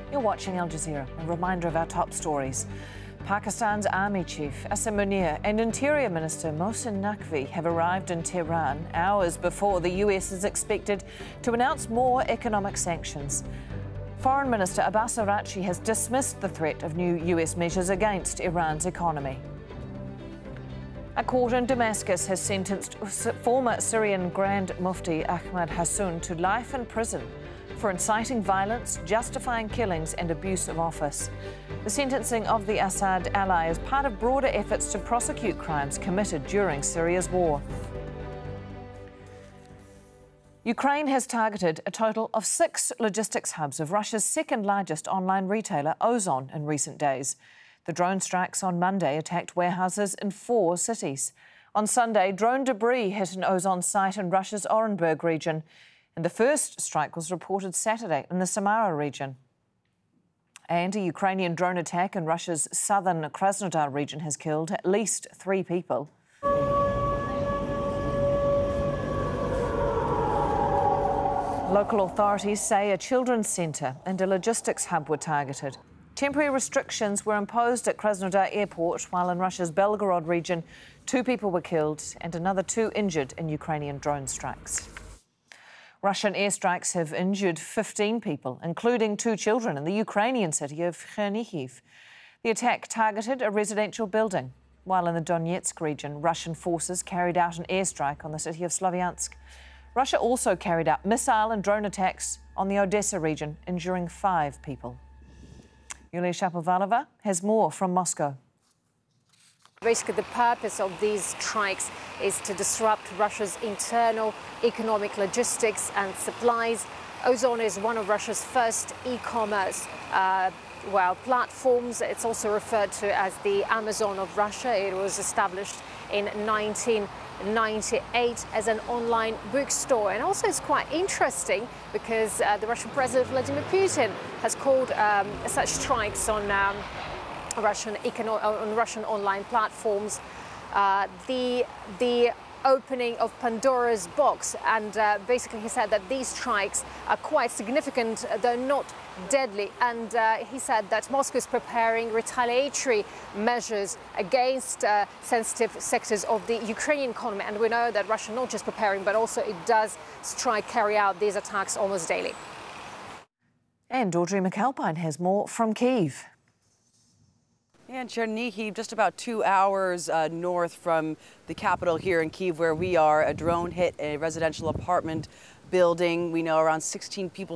You're watching Al Jazeera. A reminder of our top stories. Pakistan's Army Chief Asim Munir and Interior Minister Mohsin Naqvi have arrived in Tehran hours before the US is expected to announce more economic sanctions. Foreign Minister Abbas Araghchi has dismissed the threat of new US measures against Iran's economy. A court in Damascus has sentenced former Syrian Grand Mufti Ahmad Hassoun to life in prison for inciting violence, justifying killings and abuse of office. The sentencing of the Assad ally is part of broader efforts to prosecute crimes committed during Syria's war. Ukraine has targeted a total of 6 logistics hubs of Russia's second largest online retailer, Ozon, in recent days. The drone strikes on Monday attacked warehouses in 4 cities. On Sunday, drone debris hit an Ozon site in Russia's Orenburg region, and the first strike was reported Saturday in the Samara region. And a Ukrainian drone attack in Russia's southern Krasnodar region has killed at least 3 people. Local authorities say a children's centre and a logistics hub were targeted. Temporary restrictions were imposed at Krasnodar airport, while in Russia's Belgorod region, 2 people were killed and another 2 injured in Ukrainian drone strikes. Russian airstrikes have injured 15 people, including 2 children, in the Ukrainian city of Chernihiv. The attack targeted a residential building, while in the Donetsk region, Russian forces carried out an airstrike on the city of Slavyansk. Russia also carried out missile and drone attacks on the Odessa region, injuring 5 people. Yulia Shapovalova has more from Moscow. Basically, the purpose of these strikes is to disrupt Russia's internal economic logistics and supplies. Ozon is one of Russia's first e-commerce platforms. It's also referred to as the Amazon of Russia. It was established in 1998 as an online bookstore. And also it's quite interesting because the Russian President Vladimir Putin has called such strikes on Russian online platforms the opening of Pandora's box, and basically he said that these strikes are quite significant, though not deadly, and he said that Moscow is preparing retaliatory measures against sensitive sectors of the Ukrainian economy, and we know that Russia not just preparing but also it does carry out these attacks almost daily. And Audrey McAlpine has more from Kyiv. Yeah, in Chernihiv, just about 2 hours north from the capital here in Kyiv, where we are, a drone hit a residential apartment building. We know around 16 people